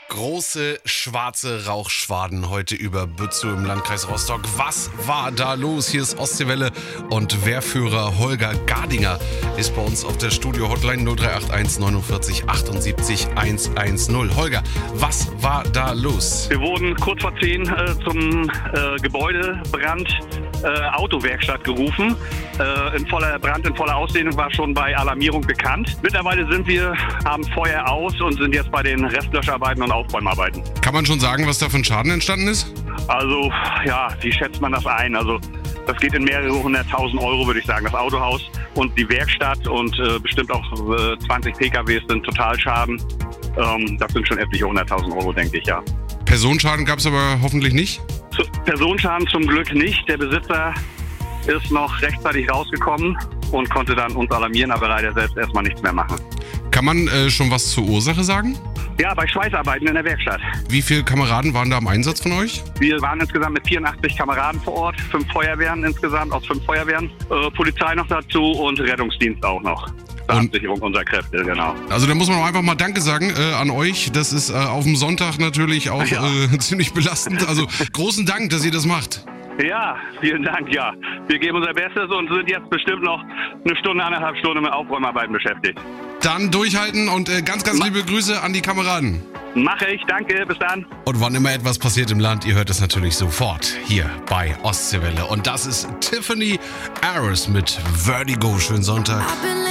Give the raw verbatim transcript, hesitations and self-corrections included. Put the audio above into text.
Große schwarze Rauchschwaden heute über Bützow im Landkreis Rostock. Was war da los? Hier ist Ostseewelle und Wehrführer Holger Gardinger ist bei uns auf der Studio-Hotline null drei acht eins neunundvierzig achtundsiebzig hundertzehn. Holger, was war da los? Wir wurden kurz vor zehn äh, zum äh, Gebäudebrand äh, Autowerkstatt gerufen. Äh, in voller Brand, in voller Ausdehnung war schon bei Alarmierung bekannt. Mittlerweile sind wir, haben Feuer aus und sind jetzt bei den Restlöscharbeiten und Aufräumarbeiten. Kann man schon sagen, was da für ein Schaden entstanden ist? Also, ja, wie schätzt man das ein? Also, das geht in mehrere hunderttausend Euro, würde ich sagen. Das Autohaus und die Werkstatt und äh, bestimmt auch äh, zwanzig P K Ws sind Totalschaden. Ähm, das sind schon etliche hunderttausend Euro, denke ich, ja. Personenschaden gab es aber hoffentlich nicht? Zu, Personenschaden zum Glück nicht. Der Besitzer ist noch rechtzeitig rausgekommen und konnte dann uns alarmieren, aber leider selbst erstmal nichts mehr machen. Kann man äh, schon was zur Ursache sagen? Ja, bei Schweißarbeiten in der Werkstatt. Wie viele Kameraden waren da am Einsatz von euch? Wir waren insgesamt mit vierundachtzig Kameraden vor Ort, fünf Feuerwehren insgesamt, aus fünf Feuerwehren, äh, Polizei noch dazu und Rettungsdienst auch noch. Absicherung unserer Kräfte, genau. Also da muss man auch einfach mal Danke sagen äh, an euch. Das ist äh, auf dem Sonntag natürlich auch ja. äh, ziemlich belastend. Also großen Dank, dass ihr das macht. Ja, vielen Dank, ja. Wir geben unser Bestes und sind jetzt bestimmt noch eine Stunde, anderthalb Stunden mit Aufräumarbeiten beschäftigt. Dann durchhalten und äh, ganz, ganz liebe Grüße an die Kameraden. Mache ich, danke, bis dann. Und wann immer etwas passiert im Land, ihr hört es natürlich sofort hier bei Ostseewelle. Und das ist Tiffany Harris mit Vertigo. Schönen Sonntag.